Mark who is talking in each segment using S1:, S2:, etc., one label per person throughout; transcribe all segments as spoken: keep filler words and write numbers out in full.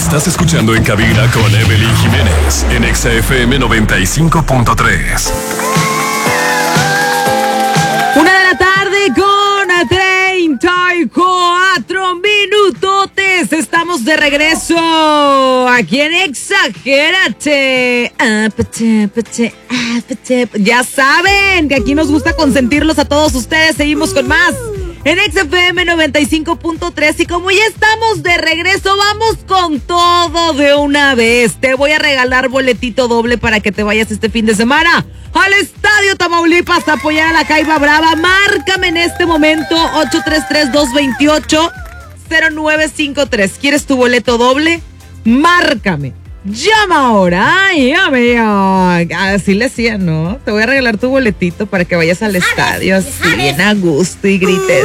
S1: Estás escuchando En Cabina con Evelyn Jiménez en Exa F M noventa y cinco punto tres.
S2: Una de la tarde con treinta y cuatro minutotes. Estamos de regreso aquí en Exagérate. Ya saben que aquí nos gusta consentirlos a todos ustedes. Seguimos con más en Exa F M noventa y cinco punto tres. Y como ya estamos de regreso, vamos con todo de una vez. Te voy a regalar boletito doble para que te vayas este fin de semana al Estadio Tamaulipas a apoyar a la Jaiba Brava. Márcame en este momento ocho tres tres, dos dos ocho, cero nueve cinco tres. ¿Quieres tu boleto doble? Márcame. Llama ahora. Ay, llame ya. Así le decía, ¿no? Te voy a regalar tu boletito para que vayas al estadio así bien a gusto y grites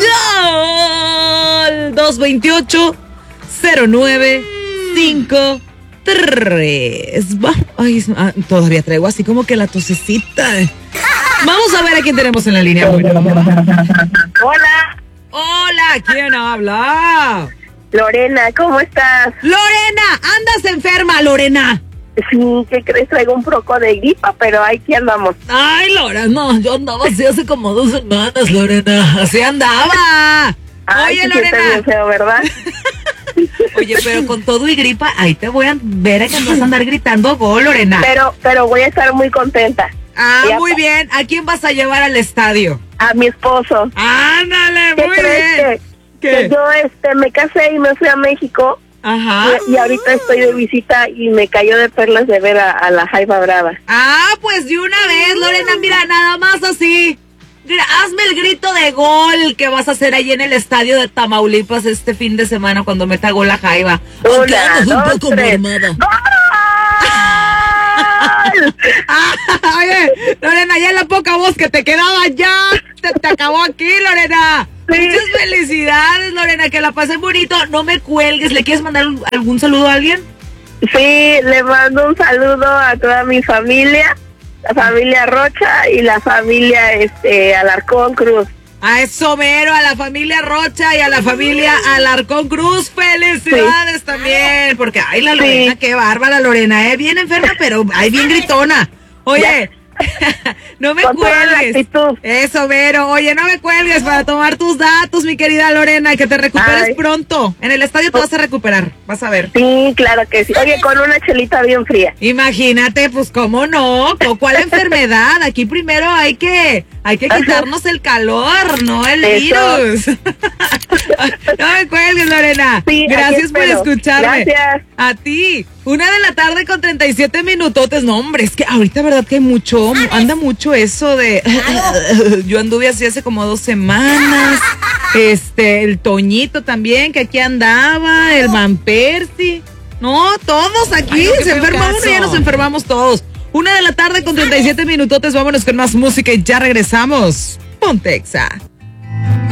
S2: ¡Gol! dos dos ocho, cero nueve cinco tres. Ay, todavía traigo así como que la tosecita. Vamos a ver a quién tenemos en la línea.
S3: Hola.
S2: Hola, ¿quién habla?
S3: Lorena, ¿cómo estás?
S2: Lorena, andas enferma, Lorena.
S3: Sí, ¿qué crees? Traigo un poco de gripa, pero aquí andamos.
S2: Ay, Lorena, yo andaba así hace como dos semanas, Lorena. Así andaba.
S3: Ay,
S2: Oye,
S3: sí,
S2: Lorena.
S3: bien feo, ¿verdad?
S2: Oye, pero con todo y gripa, ahí te voy a ver a que vas a andar gritando gol, Lorena.
S3: Pero, pero voy a estar muy contenta.
S2: Ah,
S3: ya
S2: muy
S3: pa-
S2: bien. ¿A quién vas a llevar al estadio?
S3: A mi esposo.
S2: Ándale,
S3: ¿Qué
S2: muy
S3: crees?
S2: bien.
S3: Que,
S2: ¿Qué?
S3: que yo este, me casé y me fui a México.
S2: Ajá.
S3: Y, y ahorita estoy de visita y me cayó de perlas de ver a, a la Jaiba Brava.
S2: Ah, pues de una vez, Lorena, mira, nada más así. Gra- Hazme el grito de gol que vas a hacer ahí en el estadio de Tamaulipas este fin de semana cuando meta gol la Jaiba. Aunque
S3: Una,
S2: andas un
S3: dos,
S2: poco
S3: tres.
S2: mormada.
S3: ¡Gol!
S2: Ah, oye, Lorena, ya la poca voz que te quedaba ya te, te acabó aquí, Lorena.
S3: Sí.
S2: Muchas felicidades, Lorena, que la pases bonito. No me cuelgues. ¿Le quieres mandar un- algún saludo a alguien?
S3: Sí, le mando un saludo a toda mi familia, la familia Rocha y la familia este Alarcón Cruz.
S2: A eso mero, a la familia Rocha y a la familia Alarcón Cruz. Felicidades sí. también. Porque, ay, la Lorena, sí. qué bárbara, Lorena, ¿eh? Bien enferma, pero ay, bien gritona. Oye, no me
S3: Con toda la
S2: cuelgues.
S3: actitud.
S2: Eso, Vero. Oye, no me cuelgues para tomar tus datos, mi querida Lorena, que te recuperes
S3: Ay.
S2: pronto. En el estadio te vas a recuperar, vas a ver.
S3: Sí, claro que sí. Oye, con una chelita bien fría.
S2: Imagínate, pues cómo no, ¿cuál enfermedad? Aquí primero hay que hay que quitarnos el calor, no el
S3: Eso.
S2: virus. No me cuelgues, Lorena.
S3: Sí,
S2: gracias por
S3: espero.
S2: escucharme.
S3: Gracias.
S2: A ti. Una de la tarde con treinta y siete minutotes. No, hombre, es que ahorita verdad que hay mucho, anda mucho eso de yo anduve así hace como dos semanas. Este, el Toñito también, que aquí andaba, el Van Persie. No, todos aquí.
S4: Ay, no,
S2: se enferma uno y ya nos enfermamos todos. Una de la tarde con treinta y siete minutotes. Vámonos con más música y ya regresamos. Ponte Exa.